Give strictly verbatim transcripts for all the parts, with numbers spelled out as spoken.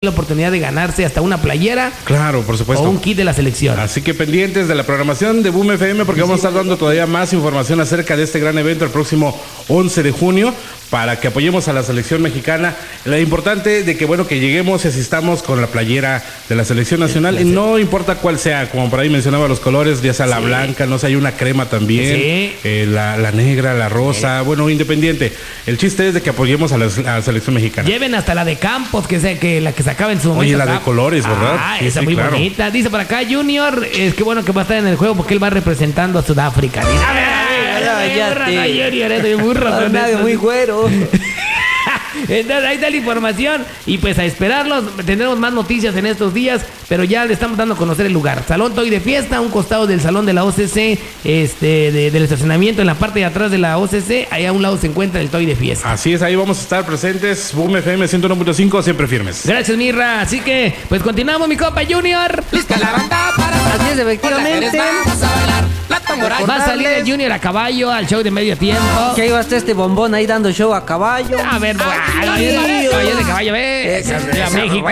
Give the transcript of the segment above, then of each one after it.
la oportunidad de ganarse hasta una playera. Claro, por supuesto. O un kit de la selección. Así que pendientes de la programación de Boom F M porque vamos a estar dando todavía más información acerca de este gran evento el próximo once de junio para que apoyemos a la selección mexicana. Lo importante de que, bueno, que lleguemos y asistamos con la playera de la selección nacional y no importa cuál sea, como por ahí mencionaba los colores, ya sea la sí. blanca, no sé, hay una crema también, sí. eh, la, la negra, la rosa, sí. bueno, independiente. El chiste es de que apoyemos a la, a la selección mexicana. Lleven hasta la de Campos, que sea que la que sacaba en su momento. Oye, la de colores, ¿verdad? Ah, sí, esa sí, muy claro. bonita. Dice por acá Junior, es que bueno que va a estar en el juego porque él va representando a Sudáfrica. Dice, a ver, a ver, a ver, ya te... Junior, es de burro. Muy güero. Entonces ahí está la información y pues a esperarlos, tendremos más noticias en estos días, pero ya le estamos dando a conocer el lugar. Salón Toy de Fiesta, a un costado del salón de la O C C, este, de, del estacionamiento en la parte de atrás de la O C C, ahí a un lado se encuentra el Toy de Fiesta. Así es, ahí vamos a estar presentes, Boom F M ciento uno punto cinco, siempre firmes. Gracias, Mirra, así que pues continuamos, mi compa Junior. Lista la banda para así es, efectivamente. Vamos a bailar la tambora. Va a salir el Junior a caballo al show de medio tiempo. Que ahí va a estar este bombón ahí dando show a caballo. A ver, caballo de caballo, ve. México.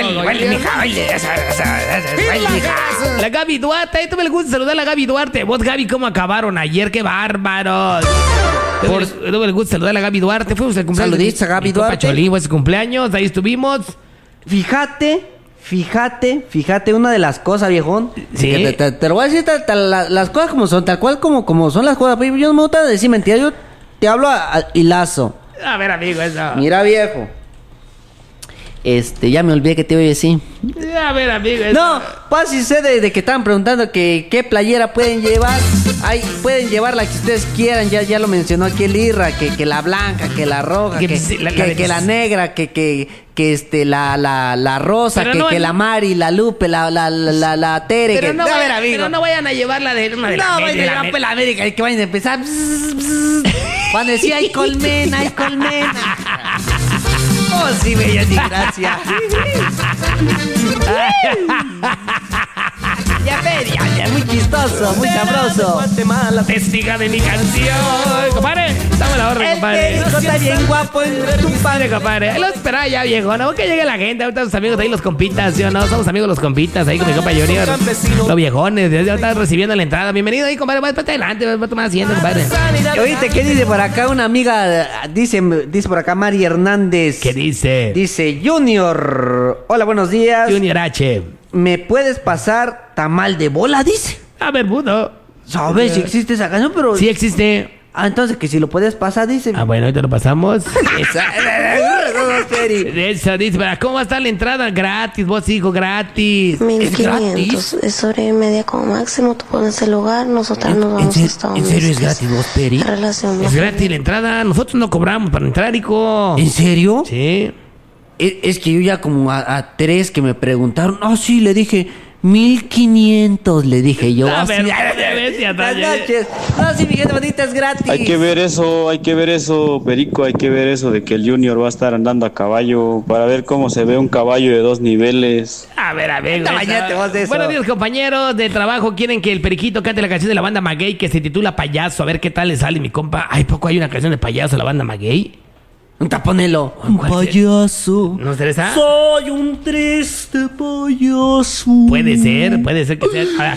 La Gaby Duarte, ahí tuve el gusto de saludar a la Gaby Duarte. Vos, Gaby, ¿cómo acabaron ayer? ¡Qué bárbaros! Por... Tuve el gusto de saludar a la Gaby Duarte. Fuimos al cumpleaños. Saluditos a Gaby Duarte. Cholín, fue su cumpleaños, ahí estuvimos. Fíjate, fíjate, fíjate, una de las cosas, viejón. Sí. Te, te, te lo voy a decir tal, tal, la, las cosas como son, tal cual como, como son las cosas. Yo no me gusta decir mentiras, yo te hablo a, a hilazo. A ver, amigo, eso. Mira, viejo. Este, ya me olvidé que te iba a decir. A ver, amigo, eso. No, pues si sé de, de que estaban preguntando que qué playera pueden llevar. Ay, pueden llevar la que ustedes quieran, ya, ya lo mencionó aquí el Irra, que, que la blanca, que la roja, que, que, la, que, la, que la negra, que, que, que este, la, la, la rosa, que, no, que la Mari, la Lupe, la, la, la, la, la Tere. Pero, que, no, a vaya, ver, amigo. Pero no vayan a llevar la de una de no, la vayan a llevar la, la América, y que vayan a empezar. Bzz, bzz, cuando decía, hay colmena, hay colmena. Oh, sí, bella, sí, gracias. Ya ver, ya, ya, muy chistoso, muy sabroso. Guatemala, testiga de mi canción. Compadre, dame la orden, compadre. El está bien guapo, tu padre, compadre. Ahí lo esperaba ya, viejo, ¿no? Que llegue la gente, ahorita sus amigos ahí, los compitas, ¿sí o no? Somos amigos los compitas, ahí con mi compa Junior. Los viejones, ya están recibiendo la entrada. Bienvenido ahí, compadre, va para adelante, va a tomar asiento, compadre. Oíste, ¿qué dice por acá? Una amiga, dice, dice por acá Mari Hernández. ¿Qué dice? Dice, Junior, hola, buenos días. Junior H. ¿Me puedes pasar tamal de bola? Dice. A ver, puto. ¿Sabes si existe esa canción? Pero... sí existe. Ah, entonces que si lo puedes pasar, dice. Ah, bueno, ahorita lo pasamos. Esa. Eso, dice, ¿cómo va a estar la entrada? Gratis, vos, hijo, gratis. mil quinientos. Es, es hora y media como máximo. Tú pones el lugar, nosotros nos vamos ¿En, a estar. ¿En serio es gratis, vos, Peri? Relación es gratis la entrada. Nosotros no cobramos para entrar, hijo. ¿En serio? Sí. Es, es que yo ya como a, a tres que me preguntaron. Ah, oh, sí, le dije... Mil quinientos, le dije yo. A ver, las noches. No, sí, mi gente bonita, es gratis. Hay que ver eso, hay que ver eso, Perico, hay que ver eso de que el Junior va a estar andando a caballo para ver cómo se ve un caballo de dos niveles. A ver, a ver. Bañate, vos de eso. Buenos días, compañeros de trabajo. Quieren que el Periquito cante la canción de la banda Maguey que se titula Payaso. A ver qué tal le sale, mi compa. Ay, poco hay una canción de Payaso, la banda Maguey. Un taponelo. Un payaso. ¿No interesa? Soy un triste payaso. Puede ser, puede ser que sea.